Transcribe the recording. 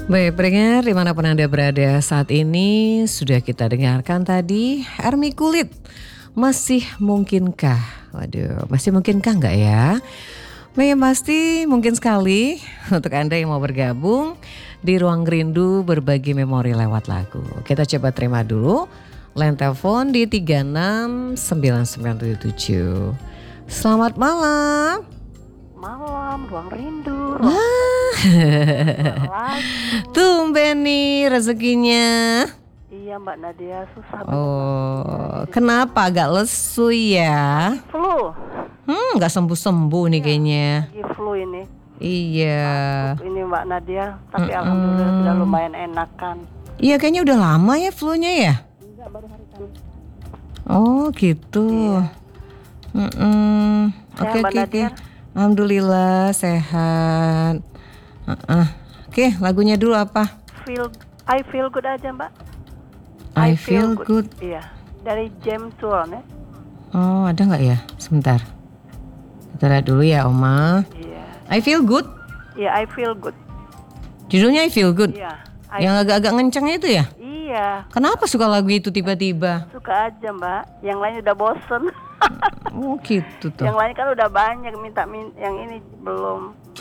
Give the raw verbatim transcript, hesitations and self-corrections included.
Baik, pendengar dimanapun Anda berada saat ini sudah kita dengarkan tadi Army Kulit. Masih mungkinkah? Waduh, masih mungkinkah enggak ya? Baik, yang pasti mungkin sekali untuk Anda yang mau bergabung di Ruang Rindu berbagi memori lewat lagu. Kita coba terima dulu line telepon di tiga enam sembilan sembilan tujuh tujuh. Selamat malam. Malam, Ruang Rindu. Ruang Ah. Tumben nih rezekinya. Iya Mbak Nadia, susah. Oh, kenapa agak lesu ya? Flu. Hmm, nggak sembuh-sembuh nih kayaknya. Lagi flu ini. Iya. Ini Mbak Nadia, tapi Mm-mm. alhamdulillah sudah lumayan enakan. Iya, kayaknya udah lama ya flu-nya ya. Enggak, baru hari Kamis. Oh, gitu. Mm-mm. Sehat, Oke, Mbak oke, oke. Nadia? Alhamdulillah sehat. Uh-uh. Oke, lagunya dulu apa? Feel, I feel good aja Mbak. I feel good. Iya, dari James Tour ya. Oh, ada nggak ya? Sebentar. Kita lihat dulu ya, Oma. Iya. I feel good. Iya, I feel good. Judulnya I feel good. Iya. I- Yang agak-agak ngenceng itu ya? Iya, Kenapa suka lagu itu tiba-tiba? suka aja Mbak. Yang lain udah bosen. Oh, gitu tuh. Yang lain kan udah banyak minta min- yang ini belum.